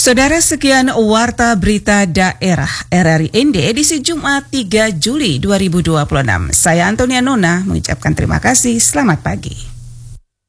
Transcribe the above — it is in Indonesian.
Saudara, sekian Warta Berita Daerah RRI ND edisi Jumat 3 Juli 2026. Saya Antonia Nona mengucapkan terima kasih. Selamat pagi.